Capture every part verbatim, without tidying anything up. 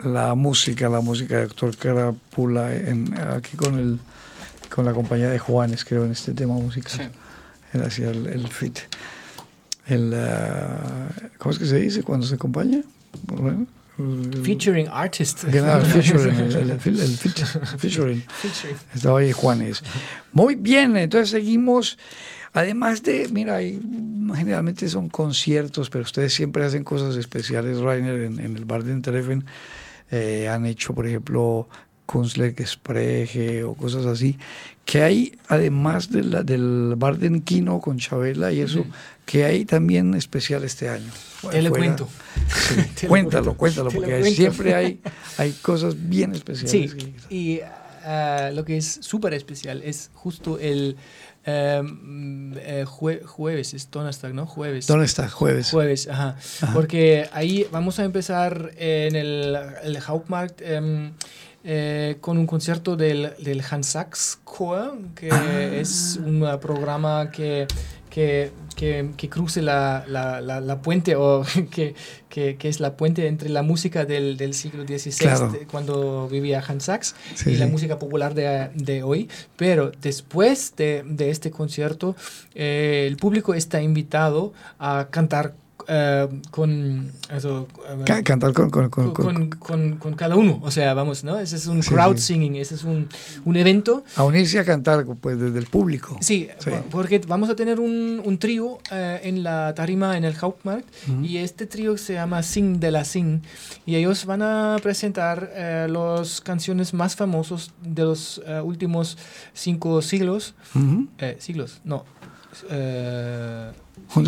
la música, la música de Héctor Carapula en, aquí con el con la compañía de Juanes, creo, en este tema musical. Sí. Él hacía el, el feat. El, uh, ¿Cómo es que se dice cuando se acompaña? Bueno, el, featuring artist. Genau, featuring, el, el, el, el feat, featuring. Estaba ahí Juanes. Muy bien, entonces seguimos. Además de, mira, hay, generalmente son conciertos, pero ustedes siempre hacen cosas especiales, Rainer, en, en el Barden Treffen. Eh, han hecho, por ejemplo, Kunstlergespräche o cosas así. Que hay, además de la, del Barden Kino con Chabela y eso, uh-huh. que hay también especial este año. Bueno, Te lo fuera, cuento. Sí, Te cuéntalo, lo cuéntalo, Te porque siempre hay, hay cosas bien especiales. Sí, que... y uh, lo que es súper especial es justo el... Um, eh, jue- jueves, es Donnerstag, ¿no? Jueves. Donnerstag, jueves. Jueves, ajá. ajá. Porque ahí vamos a empezar en el, el Hauptmarkt um, eh, con un concierto del, del Hans Sachs Chor, que ah. es un programa que, que, que, que cruce la, la, la, la puente, o que, que, que es la puente entre la música del, del siglo dieciséis, claro. de, cuando vivía Hans Sachs, sí, y sí. la música popular de, de hoy. Pero después de, de este concierto, eh, el público está invitado a cantar Uh, con, also, uh, C- cantar con con con, con, con con cada uno, o sea, vamos, ¿no? Ese es un sí, crowd sí. singing, ese es un, un evento. A unirse a cantar, pues, desde el público. Sí, sí. porque vamos a tener un, un trío uh, en la tarima, en el Hauptmarkt, uh-huh. y este trío se llama Sing de la Sing, y ellos van a presentar uh, las canciones más famosas de los uh, últimos cinco siglos. Uh-huh. Eh, siglos, no. Uh, No,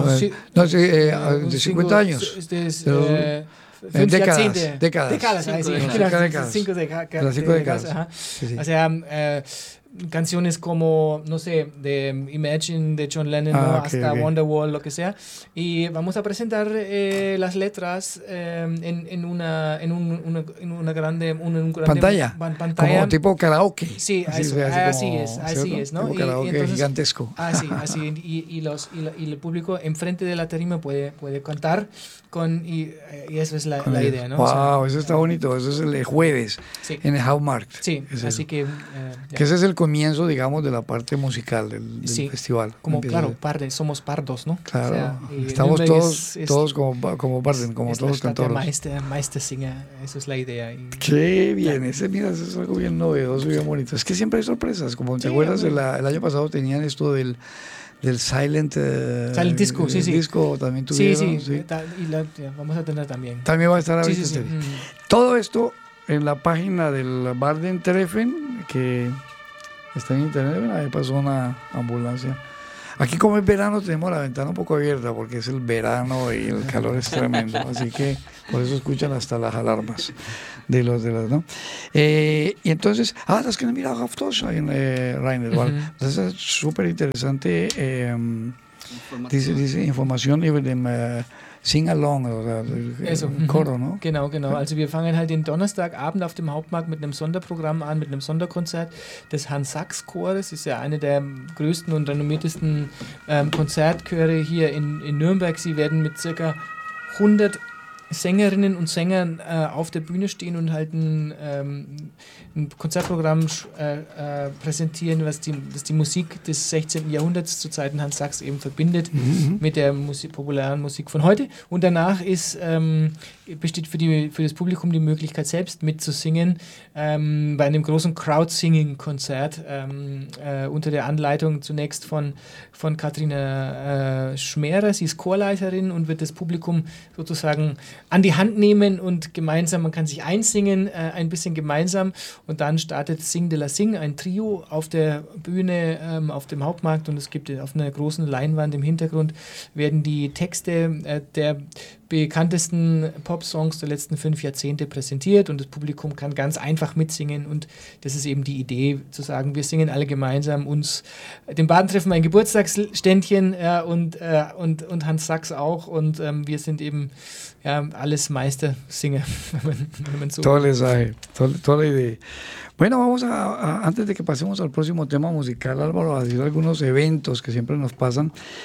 no sí, eh, de cincuenta años. Este es, eh, décadas, décadas. Décadas, cinco, sí, décadas. Cinco, décadas. cinco, deca- Las cinco décadas. décadas. Sí, sí. O sea, eh, canciones como, no sé, de Imagine, de John Lennon, ah, ¿no? okay, hasta okay. Wonderwall, lo que sea. Y vamos a presentar eh, las letras eh, en, en, una, en, un, una, en una grande, un, un grande pantalla. Ban- pantalla. Como tipo karaoke. Sí, así, así, así, así como, es, así ¿cierto? es, ¿no? Tipo karaoke y, entonces, gigantesco. Así, así. Y, y, los, y, la, y el público enfrente de la tarima puede, puede cantar con, y, y eso es la, la idea, ¿no? Wow, o sea, eso está bonito. Eso es el jueves sí. en el Hauptmarkt. Sí, es así eso. que... Eh, que ese es el comienzo, digamos, de la parte musical del, del sí, festival. Como, Empieza claro, parde, somos pardos, ¿no? Claro, o sea, estamos todos, es, es, todos como, como Barden, como es todos los cantores. Meister, Meistersinger, esa es la idea. Y, Qué bien, ese, mira, eso es algo bien novedoso y bien bonito. Es que siempre hay sorpresas, como te sí, acuerdas, el, el año pasado tenían esto del... del Silent, uh, Silent Disco, sí, sí. Disco también tuvieron. Sí, sí, sí. y la, ya, vamos a tener también. También va a estar sí, ahorita. Sí, sí. Mm. Todo esto en la página del Barden Treffen, que está en internet. Ahí pasó una ambulancia. Aquí, como es verano, tenemos la ventana un poco abierta porque es el verano y el calor es tremendo. Así que por eso escuchan hasta las alarmas de los de las, ¿no? Eh, y entonces, ah, das können wir auch auf Deutsch sagen, eh, Rainer, weil uh-huh. das ist súper interesante. Eh, diese, diese Information über den äh, Sing-Along oder also, Choro, ¿no? Genau, genau. Also wir fangen halt den Donnerstagabend auf dem Hauptmarkt mit einem Sonderprogramm an, mit einem Sonderkonzert des Hans Sachs Chores. Das ist ja eine der größten und renommiertesten ähm, Konzertchöre hier in, in Nürnberg. Sie werden mit circa hundert Sängerinnen und Sängern äh, auf der Bühne stehen und halt ein, ähm, ein Konzertprogramm äh, äh, präsentieren, was die, was die Musik des sechzehnten Jahrhunderts zu Zeiten Hans Sachs eben verbindet mhm. mit der Musik, populären Musik von heute. Und danach ist, ähm, besteht für, die, für das Publikum die Möglichkeit, selbst mitzusingen ähm, bei einem großen Crowd-Singing-Konzert ähm, äh, unter der Anleitung zunächst von, von Katharina äh, Schmerer. Sie ist Chorleiterin und wird das Publikum sozusagen an die Hand nehmen und gemeinsam, man kann sich einsingen, äh, ein bisschen gemeinsam, und dann startet Sing de la Sing, ein Trio auf der Bühne, ähm, auf dem Hauptmarkt, und es gibt auf einer großen Leinwand im Hintergrund werden die Texte äh, der bekanntesten Pop-Songs der letzten fünf Jahrzehnte präsentiert, und das Publikum kann ganz einfach mitsingen, und das ist eben die Idee, zu sagen, wir singen alle gemeinsam uns, dem Badentreffen ein Geburtstagsständchen äh, und, äh, und, und Hans Sachs auch, und ähm, wir sind eben ja, alles Meistersinger, wenn man, wenn man so... Tolle Sache, tolle, tolle idea. Bueno, vamos a, a, antes de que pasemos al próximo tema musical, Álvaro, a decir algunos eventos que siempre nos pasan.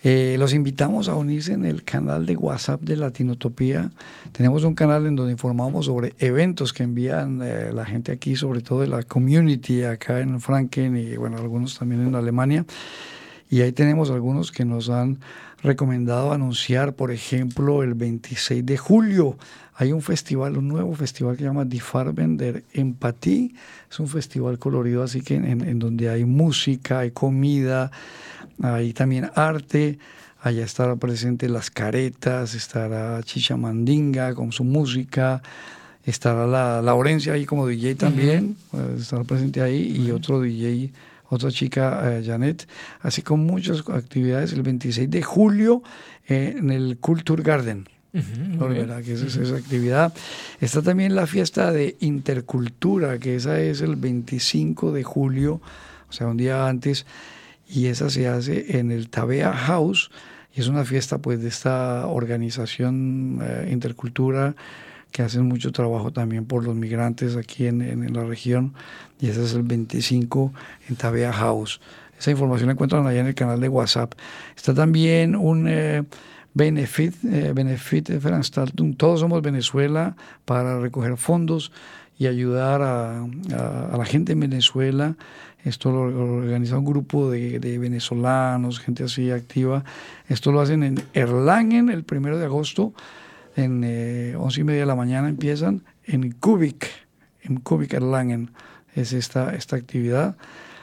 Eh, los invitamos a unirse en el canal de WhatsApp de Latinotopía. Tenemos un canal en donde informamos sobre eventos que envían eh, la gente aquí, sobre todo de la community acá en Franken y bueno, algunos también en Alemania. Y ahí tenemos algunos que nos han recomendado anunciar, por ejemplo, el veintiséis de julio. Hay un festival, un nuevo festival que se llama Die Farben der Empathie. Es un festival colorido, así que en, en donde hay música, hay comida, hay también arte. Allá estará presente Las Caretas, estará Chicha Mandinga con su música, estará la Laurencia ahí como D J también, uh-huh. estará presente ahí, uh-huh. y otro D J, otra chica, uh, Janet, así con muchas actividades el veintiséis de julio eh, en el Culture Garden. Uh-huh, no, ¿verdad? Que esa es esa actividad. Está también la fiesta de Intercultura, que esa es el veinticinco de julio, o sea, un día antes, y esa se hace en el Tabea House, y es una fiesta pues de esta organización eh, Intercultura, que hacen mucho trabajo también por los migrantes aquí en, en, en la región, y ese es el veinticinco en Tabea House. Esa información la encuentran allá en el canal de WhatsApp. Está también un eh, Benefit, eh, Benefit Veranstaltung, Todos Somos Venezuela, para recoger fondos y ayudar a, a, a la gente en Venezuela. Esto lo, lo organiza un grupo de, de venezolanos, gente así activa. Esto lo hacen en Erlangen el primero de agosto, en eh, once y media de la mañana empiezan, en Kubik, en Kubik Erlangen es esta, esta actividad.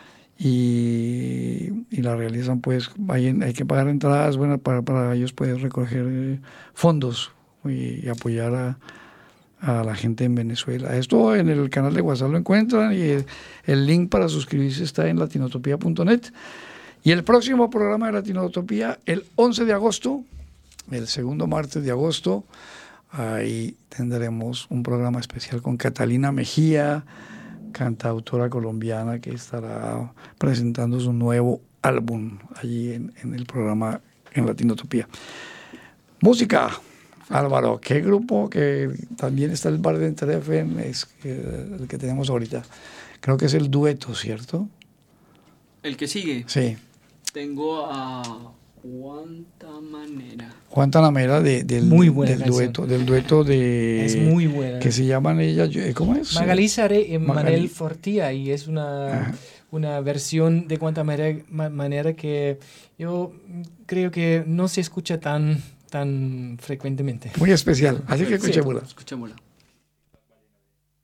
Y, y la realizan, pues hay, hay que pagar entradas, bueno, para, para ellos poder recoger eh, fondos y, y apoyar a, a la gente en Venezuela. Esto en el canal de WhatsApp lo encuentran, y el, el link para suscribirse está en latinotopía punto net. Y el próximo programa de Latinotopía, el once de agosto, el segundo martes de agosto, ahí tendremos un programa especial con Catalina Mejía, cantautora colombiana, que estará presentando su nuevo álbum allí en, en el programa en Latinotopía. Música, Álvaro, ¿qué grupo? Que también está el Bardentreffen, es el que tenemos ahorita. Creo que es el dueto, ¿cierto? ¿El que sigue? Sí. Tengo a Guantanamera. Guantanamera de, del, muy buena del dueto, del dueto de... Es muy buena. Que se llaman ellas, ¿cómo es? Magalí Saré y Magalí. Manel Fortía, y es una, una versión de Guantanamera que yo creo que no se escucha tan, tan frecuentemente. Muy especial, así que escuchémosla. Sí, escuchémosla.